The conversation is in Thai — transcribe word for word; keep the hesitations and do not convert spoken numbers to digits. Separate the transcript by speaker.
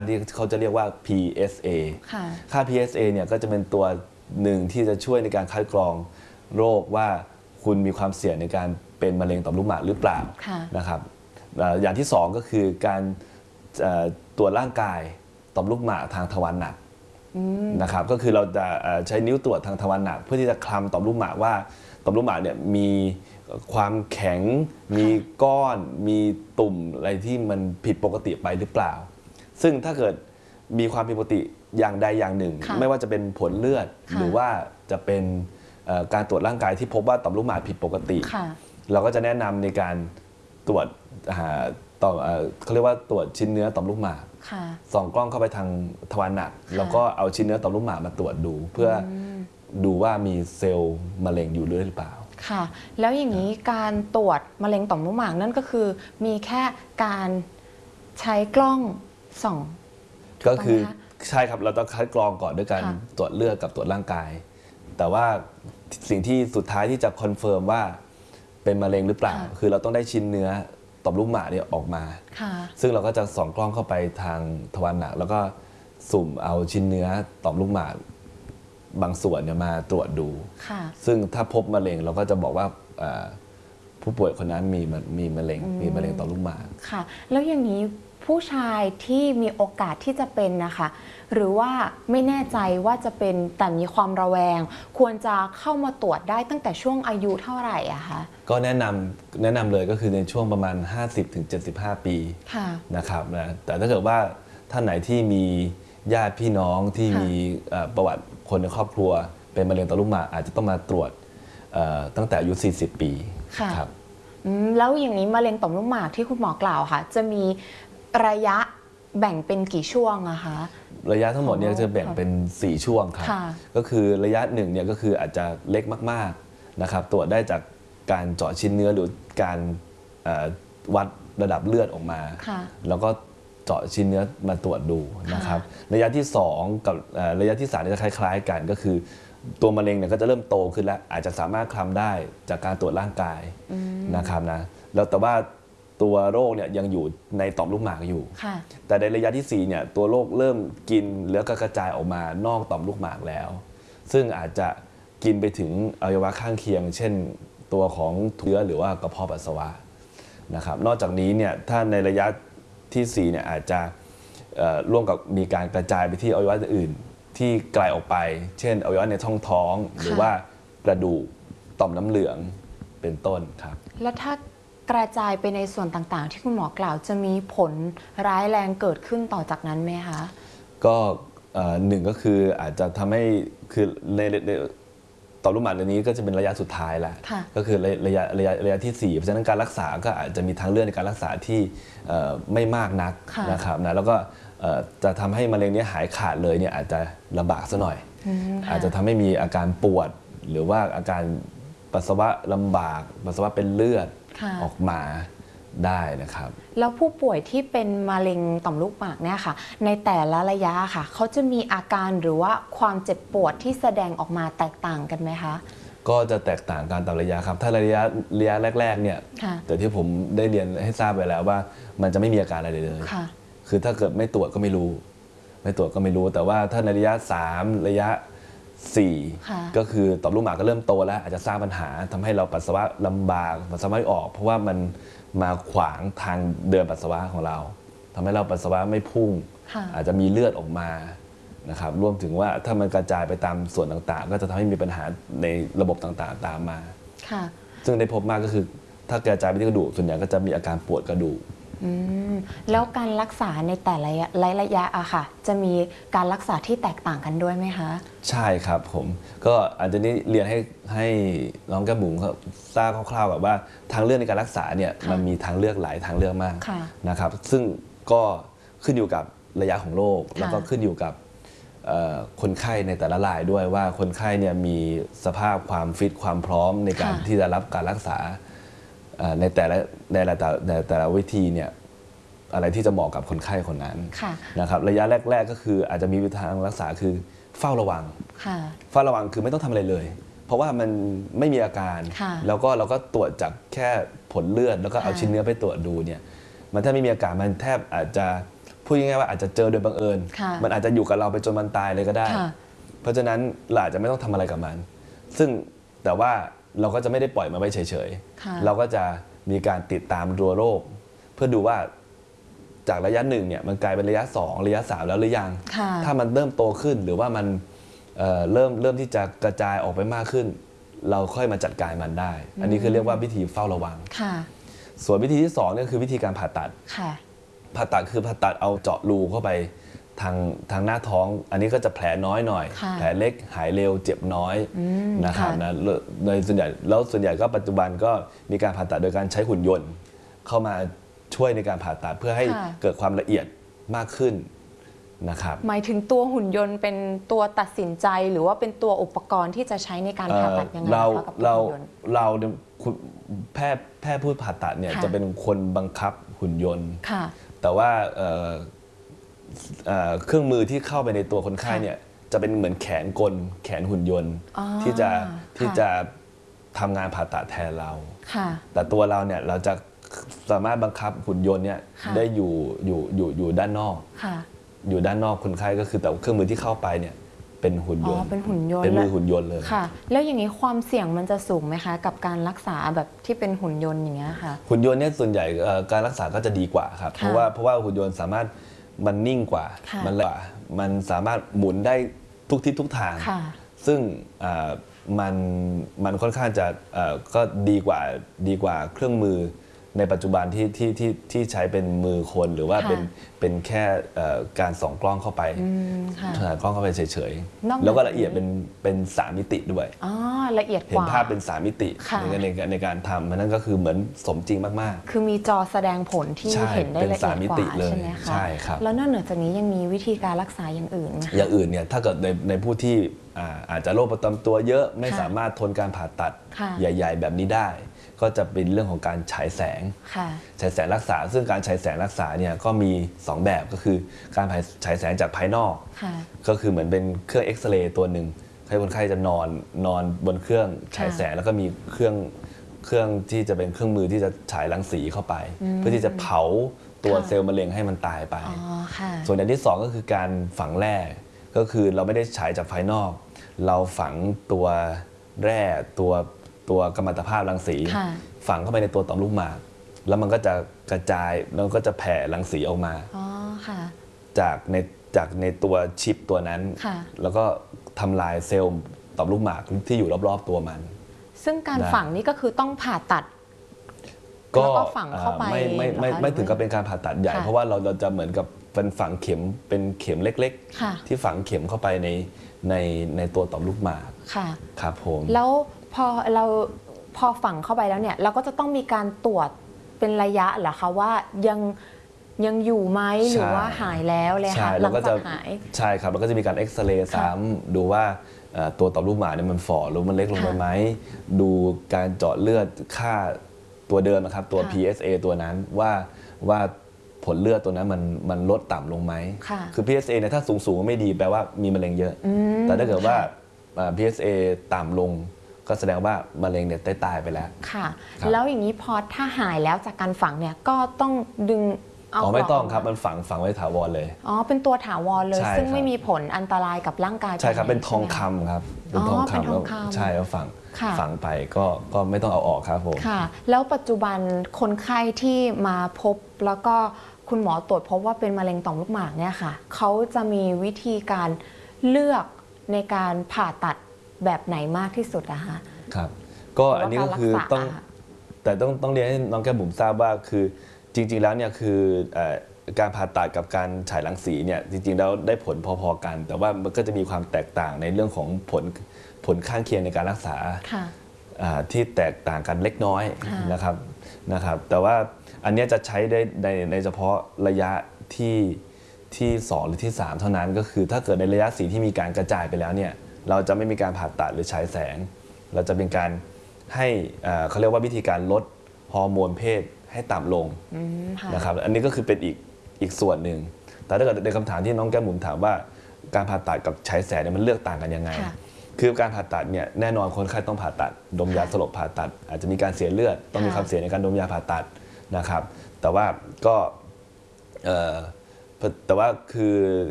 Speaker 1: ที่เขาจะเรียกว่า พี เอส เอ ค่า พี เอส เอ เนี่ยก็จะเป็นตัวหนึ่งที่จะช่วยในการคัดกรองโรคว่าคุณมีความเสี่ยงในการเป็นมะเร็งต่อมลูกหมากหรือเปล่านะครับอย่างที่สองก็คือการตรวจร่างกายต่อมลูกหมากทางทวารหนักนะครับก็คือเราจะใช้นิ้วตรวจทางทวารหนักเพื่อที่จะคลำต่อมลูกหมากว่าต่อมลูกหมากเนี่ยมีความแข็งมีก้อนมีตุ่มอะไรที่มันผิดปกติไปหรือเปล่าซึ่งถ้าเกิดมีความผิดปกติอย่างใดอย่างหนึ่งไม่ว่าจะเป็นผลเลือดหรือว่าจะเป็นการตรวจร่างกายที่พบว่าต่อมลูกหมากผิดปกติเราก็จะแนะนำในการตรวจหาต่อเขาเรียกว่าตรวจชิ้นเนื้อต่อมลูกหมากส่องกล้องเข้าไปทางทวารหนักแล้วก็เอาชิ้นเนื้อต่อมลูกหมากมาตรวจดูเพื่อดูว่ามีเซลล์มะเร็งอยู่หรือเปล่า
Speaker 2: ค่ะแล้วอย่างนี้การตรวจมะเร็งต่อมลูกหมากนั่นก็คือมีแค่การใช้กล้องส่อง
Speaker 1: ก็คือใช่ครับเราต้องคัดกรองก่อนด้วยการตรวจเลือดกับตรวจร่างกายแต่ว่าสิ่งที่สุดท้ายที่จะคอนเฟิร์มว่าเป็นมะเร็งหรือเปล่าคือเราต้องได้ชิ้นเนื้อต่อมลูกหมากเนี่ยออกมาซึ่งเราก็จะส่องกล้องเข้าไปทางทวารหนักแล้วก็สุ่มเอาชิ้นเนื้อต่อมลูกหมากบางส่วนเนี่ยมาตรวจดูซึ่งถ้าพบมะเร็งเราก็จะบอกว่าผู้ป่วยคนนั้นมีมีมะเร็งมีมะเร็งต่อมลูกหมาก
Speaker 2: ค่ะแล้วอย่างนี้ผู้ชายที่มีโอกาสที่จะเป็นนะคะหรือว่าไม่แน่ใจว่าจะเป็นแต่มีความระแวงควรจะเข้ามาตรวจได้ตั้งแต่ช่วงอายุเท่าไหร่อะคะ
Speaker 1: ก็แนะนำแนะนำเลยก็คือในช่วงประมาณ ห้าสิบถึงเจ็ดสิบห้า ปีนะครับนะแต่ถ้าเกิดว่าท่านไหนที่มีญาติพี่น้องที่มีประวัติคนในครอบครัวเป็นมะเร็งต่อมลูกหมากอาจจะต้องมาตรวจตั้งแต่อายุสี่สิบปีครับ
Speaker 2: แล้วอย่างนี้มะเร็งต่อมลูกหมากที่คุณหมอกล่าวค่ะจะมีระยะแบ่งเป็นกี่ช่วงอะคะ
Speaker 1: ระยะทั้งหมดเนี่ยจะแบ่งเป็นสี่ช่วงครับก็คือระยะหนึ่งเนี่ยก็คืออาจจะเล็กมากๆนะครับตรวจได้จากการเจาะชิ้นเนื้อหรือการวัดระดับเลือดออกมาแล้วก็เจาะชิ้นเนื้อมาตรวจดูนะครับระยะที่สองกับระยะที่สามจะคล้ายๆกันก็คือตัวมะเร็งเนี่ยก็จะเริ่มโตขึ้นแล้วอาจจะสามารถคลำได้จากการตรวจร่างกายนะครับนะแล้วแต่ว่าตัวโรคเนี่ยยังอยู่ในต่อมลูกหมากอยู่แต่ในระยะที่สี่เนี่ยตัวโรคเริ่มกินแล้วก็กระจายออกมานอกต่อมลูกหมากแล้วซึ่งอาจจะกินไปถึงอวัยวะข้างเคียงเช่นตัวของเนื้อหรือว่ากระเพาะปัสสาวะนะครับนอกจากนี้เนี่ยถ้าในระยะที่สี่เนี่ยอาจจะร่วมกับมีการกระจายไปที่อวัยวะอื่นที่ไกลออกไปเช่นอวัยวะในท้องท้องหรือว่ากระดูกต่อมน้ำเหลืองเป็นต้นครับ
Speaker 2: แล้วถ้ากระจายไปในส่วนต่างๆที่คุณหมอกล่าวจะมีผลร้ายแรงเกิดขึ้นต่อจากนั้นไหมคะ
Speaker 1: ก็หนึ่งก็คืออาจจะทำให้คือในต่อมลูกหมากนี้ก็จะเป็นระยะสุดท้ายแล้วก็คือระยะระยะระยะที่สี่เพราะฉะนั้นการรักษาก็อาจจะมีทางเลือกในการรักษาที่ไม่มากนักนะครับนะแล้วก็จะทำให้มะเร็งนี้หายขาดเลยเนี่ยอาจจะลำบากซะหน่อยอาจจะทำให้มีอาการปวดหรือว่าอาการปัสสาวะลำบากปัสสาวะเป็นเลือดออกมาได้นะครับ
Speaker 2: แล้วผู้ป่วยที่เป็นมะเร็งต่อมลูกหมากเนี่ยค่ะในแต่ละระยะค่ะเขาจะมีอาการหรือว่าความเจ็บปวดที่แสดงออกมาแตกต่างกันไหมคะ
Speaker 1: ก็จะแตกต่างกันตามระยะครับถ้าระยะระยะแรกๆเนี่ยแต่ที่ผมได้เรียนให้ทราบไปแล้วว่ามันจะไม่มีอาการอะไรเลยคือถ้าเกิดไม่ตรวจก็ไม่รู้ไม่ตรวจก็ไม่รู้แต่ว่าถ้าในระยะสามระยะสี่ก็คือต่อมลูกหมากก็เริ่มโตแล้วอาจจะสร้างปัญหาทำให้เราปัสสาวะลำบากปัสสาวะไม่ออกเพราะว่ามันมาขวางทางเดินปัสสาวะของเราทำให้เราปัสสาวะไม่พุ่งอาจจะมีเลือดออกมานะครับรวมถึงว่าถ้ามันกระจายไปตามส่วนต่างๆก็จะทำให้มีปัญหาในระบบต่างๆตามมาซึ่งได้พบมากก็คือถ้ากระจายไปที่กระดูกส่วนใหญ่ก็จะมีอาการปวดกระดูก
Speaker 2: แล้วการรักษาในแต่ละระยะอะค่ะจะมีการรักษาที่แตกต่างกันด้วยไหมคะ
Speaker 1: ใช่ครับผมก็อาจจะนี้เรียนให้ให้น้องแก้มบุ๋มเขาทราบคร่าวๆแบบว่าทางเลือกในการรักษาเนี่ยมันมีทางเลือกหลายทางเลือกมากนะครับซึ่งก็ขึ้นอยู่กับระยะของโรคแล้วก็ขึ้นอยู่กับคนไข้ในแต่ละรายด้วยว่าคนไข้เนี่ยมีสภาพความฟิตความพร้อมในการที่จะรับการรักษาในแต่ละในแต่ละแต่ละวิธีเนี่ยอะไรที่จะเหมาะกับคนไข้คนนั้นนะครับระยะแรกๆก็คืออาจจะมีวิธีทางรักษาคือเฝ้าระวังเฝ้าระวังคือไม่ต้องทำอะไรเลยเพราะว่ามันไม่มีอาการแล้วก็เราก็ตรวจจากแค่ผลเลือดแล้วก็เอาชิ้นเนื้อไปตรวจดูเนี่ยมันถ้าไม่มีอาการมันแทบอาจจะพูพูดง่ายๆว่าอาจจะเจอโดยบังเอิญมันอาจจะอยู่กับเราไปจนมันตายเลยก็ได้เพราะฉะนั้นเราอาจจะไม่ต้องทำอะไรกับมันซึ่งแต่ว่าเราก็จะไม่ได้ปล่อยมันไว้เฉยๆเราก็จะมีการติดตามตัวโรคเพื่อดูว่าจากระยะหนึ่งเนี่ยมันกลายเป็นระยะสองระยะสามแล้วหรือยังถ้ามันเริ่มโตขึ้นหรือว่ามัน เ, เริ่มเริ่มที่จะกระจายออกไปมากขึ้นเราค่อยมาจัดการมันได้อันนี้คือเรียกว่าวิธีเฝ้าระวังส่วนวิธีที่สองนี่คือวิธีการผ่าตัดผ่าตัดคือผ่าตัดเอาเจาะรูเข้าไปทางทางหน้าท้องอันนี้ก็จะแผลน้อยหน่อยแผลเล็กหายเร็วเจ็บน้อยนะครับนะโดยส่วนใหญ่แล้วส่วนใหญ่ก็ปัจจุบันก็มีการผ่าตัดโดยการใช้หุ่นยนต์เข้ามาช่วยในการผ่าตัดเพื่อให้เกิดความละเอียดมากขึ้นนะครับ
Speaker 2: หมายถึงตัวหุ่นยนต์เป็นตัวตัดสินใจหรือว่าเป็นตัวอุปกรณ์ที่จะใช้ในการผ่าตัดยังไง
Speaker 1: เรา
Speaker 2: กับ
Speaker 1: เราเราแพทย์แพทย์ผู้ผ่าตัดเนี่ยจะเป็นคนบังคับหุ่นยนต์แต่ว่าเครื่องมือที่เข้าไปในตัวคนไข้เนี่ยจะเป็นเหมือนแขนกลแขนหุ่นยนต์ที่จะที่จะทำงานผ่าตัดแทนเราแต่ตัวเราเนี่ยเราจะสามารถบังคับหุ่นยนต์เนี่ยได้อยู่อยู่อยู่อยู่ด้านนอกอยู่ด้านนอกคนไข้ก็คือแต่เครื่องมือที่เข้าไปเนี่ยเป็นหุ่นยนต์
Speaker 2: เป็นหุ่นยนต์
Speaker 1: เป็นมือหุ่นยนต์เลย
Speaker 2: ค่ะแล้วอย่างนี้ความเสี่ยงมันจะสูงไหมคะกับการรักษาแบบที่เป็นหุ่นยนต์อย่างเงี้ยค่ะ
Speaker 1: หุ่นยนต์เนี่ยส่วนใหญ่การรักษาก็จะดีกว่าครับเพราะว่าเพราะว่าหุ่นยนต์สามารถมันนิ่งกว่ามันละมันสามารถหมุนได้ทุกทิศทุกทางซึ่งมันมันค่อนข้างจะก็ดีกว่าดีกว่าเครื่องมือในปัจจุบันที่ที่ที่ที่ใช้เป็นมือคนหรือว่าเป็นเป็นแค่การส่องกล้องเข้าไปถ่ายกล้องเข้าไปเฉยๆแล้วก็ละเอียดเป็นเป็นสามมิติด้วย
Speaker 2: อ๋อละเอียดกว่า
Speaker 1: เห็นภาพเป็นสามมิติในในในการทำนั่นก็คือเหมือนสมจริงมาก
Speaker 2: ๆคือมีจอแสดงผลที่เห็นได้ละเอียดกว่าใช่ไหมคะ
Speaker 1: ใช่ครับ
Speaker 2: แล้วนอกเหนือจากนี้ยังมีวิธีการรักษาอย่างอื่นไหม
Speaker 1: อย่างอื่นเนี่ยถ้าเกิดในในผู้ที่อาจจะโรคประจำตัวเยอะไม่สามารถทนการผ่าตัดใหญ่ๆแบบนี้ได้ก็จะเป็นเรื่องของการฉายแสงฉายแสงรักษาซึ่งการฉายแสงรักษาเนี่ยก็มีสองแบบก็คือการฉายแสงจากภายนอกก็คือเหมือนเป็นเครื่องเอ็กซเรย์ตัวหนึ่งให้คนไข้จะนอนนอนบนเครื่องฉายแสงแล้วก็มีเครื่องเครื่องที่จะเป็นเครื่องมือที่จะฉายรังสีเข้าไปเพื่อที่จะเผาตัวเซลล์มะเร็งให้มันตายไปส่วนอย่างที่สองก็คือการฝังแร่ก็คือเราไม่ได้ฉายจากภายนอกเราฝังตัวแร่ตัวตัวกัมมันตภาพรังสีฝังเข้าไปในตัวต่อมลูกหมากแล้วมันก็จะกระจายแล้วก็จะแผ่รังสีออกมาจากในจากในตัวชิปตัวนั้นแล้วก็ทำลายเซลล์ต่อมลูกหมากที่อยู่รอบๆตัวมัน
Speaker 2: ซึ่งการฝังนี่ก็คือต้องผ่าตัด
Speaker 1: ก็ฝังเข้าไปไม่ไม่ไม่ไม่ถึงกับเป็นการผ่าตัดใหญ่เพราะว่าเราเราจะเหมือนกับเป็นฝังเข็มเป็นเข็มเล็กๆที่ฝังเข็มเข้าไปในในในตัวต่อมลูกหมากครับผม
Speaker 2: แล้วพอเราพอฝังเข้าไปแล้วเนี่ยเราก็จะต้องมีการตรวจเป็นระยะเหรอคะว่ายังยังอยู่ไหมหรือว่าหายแล้วเลยค่ะหลังจากหาย
Speaker 1: ใช่ครับแล้วก็จะมีการเอ็กซเรย์ซ้ำดูว่าตัวต่อมลูกหมากเนี่ยมันฝ่อหรือมันเล็กลงไปไหมดูการเจาะเลือดค่าตัวเดิมนะครับตัว พี เอส เอ ตัวนั้นว่าว่าผลเลือดตัวนั้นมันมันลดต่ำลงไหมคือ พี เอส เอ เนี่ยถ้าสูงสูงไม่ดีแปลว่ามีมะเร็งเยอะแต่ถ้าเกิดว่า พี เอส เอ ต่ำลงก็แสดงว่ามะเร็งเนี่ยได้ตายไปแล้ว
Speaker 2: ค่ะแล้วอย่างนี้พอถ้าหายแล้วจากการฝังเนี่ยก็ต้องดึง
Speaker 1: เอาไม่ต้องครับมันฝังฝังไว้ถาวรเลย
Speaker 2: อ๋อเป็นตัวถาวรเลยซึ่งไม่มีผลอันตรายกับร่างกาย
Speaker 1: ใช่ครับเป็นทองคำครับเป็นทองคำแล้วใช่แล้วฝังฝังไปก็ก็ไม่ต้องเอาออกครับผม
Speaker 2: ค่ะแล้วปัจจุบันคนไข้ที่มาพบแล้วก็คุณหมอตรวจพบว่าเป็นมะเร็งต่อมลูกหมากเนี่ยค่ะเขาจะมีวิธีการเลือกในการผ่าตัดแบบไหนมากที่สุดอะคะ
Speaker 1: ครับก็อันนี้ก็คือต้องแต่ต้องต้องเรียนให้น้องแก้มบุ๋มทราบว่าคือจริงๆแล้วเนี่ยคือการผ่าตัดกับการฉายรังสีเนี่ยจริงๆแล้วได้ผลพอๆกันแต่ว่ามันก็จะมีความแตกต่างในเรื่องของผลผลข้างเคียงในการรักษาที่แตกต่างกันเล็กน้อยนะครับนะครับแต่ว่าอันนี้จะใช้ได้ในในเฉพาะระยะที่ที่สองหรือที่สามเท่านั้นก็คือถ้าเกิดในระยะสีที่มีการกระจายไปแล้วเนี่ยเราจะไม่มีการผ่าตัดหรือฉายแสงเราจะเป็นการให้เขาเรียกว่าวิธีการลดฮอร์โมนเพศให้ต่ำลงนะครับอันนี้ก็คือเป็นอีกอีกส่วนหนึ่งแต่ถ้าเกิดในคำถามที่น้องแก้มบุ๋มถามว่าการผ่าตัดกับฉายแสงเนี่ยมันเลือกต่างกันยังไงคือการผ่าตัดเนี่ยแน่นอนคนไข้ต้องผ่าตัดดมยาสลบผ่าตัดอาจจะมีการเสียเลือดต้องมีความเสี่ยงในการดมยาผ่าตัดนะครับแต่ว่าก็แต่ว่าคือ